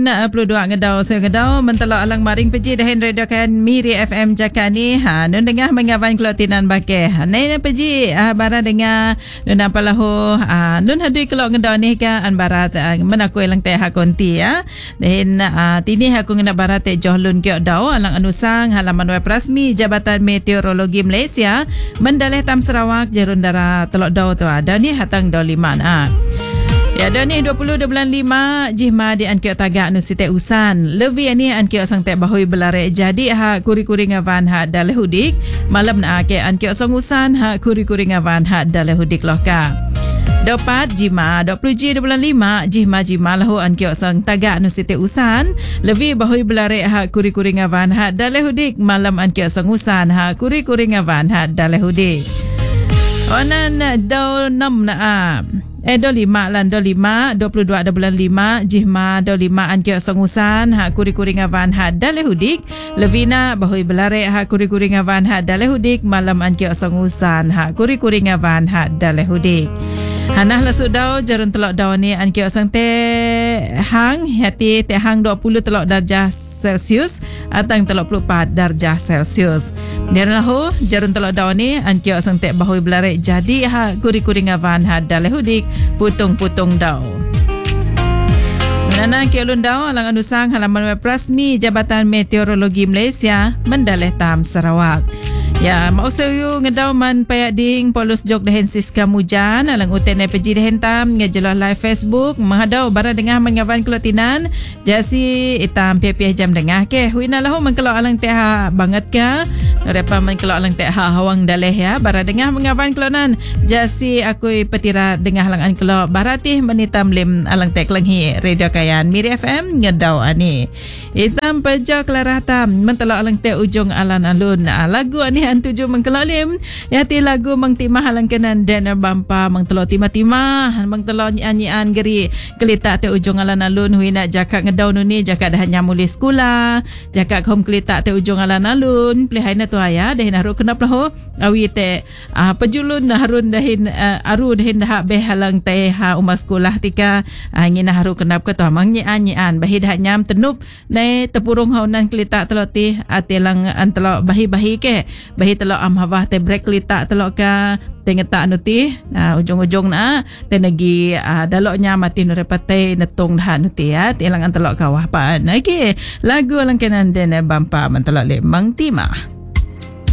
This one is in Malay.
92 ngedau saya ngedau mentelok alang maring peji dahin radio kan Miri FM Jakani nun dengar mengawan kelotinan bakeh nei peji bara dengar nun apa lahu nun hadui kelok ngedau ni ka an barat menaku elang teh hakonti ya dahin tini aku ngena barat teh johlun kiok dau alang anusang halaman web rasmi Jabatan Meteorologi Malaysia mendalih tam Sarawak jarun dara telok dau tu ada ni hatang dau 5 Ya dah ni 20 bulan 5 jihma di ankiok tagak nu site usan. Lebih ni ankiok sang tek bahui belare jadi ha kuri-kuri ngawan ha daleh hudik. Malam na ke ankiok sang usan ha kuri-kuri ngawan ha daleh hudik loh ka. Dapat jima 20 bulan 5 jihma lahu ankiok sang tagak nu site usan. Lebih bahui belare ha kuri-kuri ngawan ha daleh hudik. Malam ankiok sang usan ha kuri-kuri ngawan ha daleh hudik. Onan dau 6 na do 5 lan do 5 22 bulan 5 jihma do 5 ankiok songusan ha kuri-kuri ngawan ha daleh hudik levina bahui belare ha kuri-kuri ngawan ha daleh hudik malam ankiok songusan ha kuri-kuri ngawan ha daleh hudik hanah lasuk dau jarun telok dau ni ankiok sang teh hang hati teh hang 20 telok darjah Celsius atang telok 4 darjah Celsius. Dia lahu jarun telok dau ni ankiok sang tek bahui belare jadi ha kuri-kuri ngawan ha daleh hudik putung-putung dau. Menana kiok lun dau alang anusang halaman web rasmi Jabatan Meteorologi Malaysia mendalih tam Sarawak. Ya, mau sayu ngedau man payak ding polos jok dahin Siska Mujan alang uten peji dahin tam ngejelah live Facebook menghadau bara dengah mengawan kelotinan jasi itam piah-piah jam dengah ke huina lahu mengkelok alang teh banget ka repa mengkelok alang teh hawang daleh ya bara dengah mengawan kelonan jasi aku petira dengah alang an kelok baratih menitam lim alang teh kelenghi radio kayan Miri FM ngedau ani itam pejak kelarah tam mentelok alang teh ujung alan alun lagu ani tujuh mengkelalim yati lagu mengtimah halang kenan dinner bampa mengtelok timah-timah mengtelok nyanyian geri kelita te ujung alan-alun huina jakak ngedau ni jakak dah nyamuli sekolah jakak home kelita te ujung alan-alun pelihaina tu ayah dahin haru kenap lahu awi te pejulun harun dahin aru dahin dah beh halang te umas sekolah tika ngina haru kenap ke tu mangnyian bahi dah nyam tenup nai tepurung haunan kelita teloti atelang antelok bahi-bahi ke bahi telok amhawah te break lita telok ka tengetak nuti ujung-ujung na tenegi daloknya mati nurepate netong dah nuti ya tilang antelok kawah paan okey lagu alang kenan den bampa mentelok le mang timah.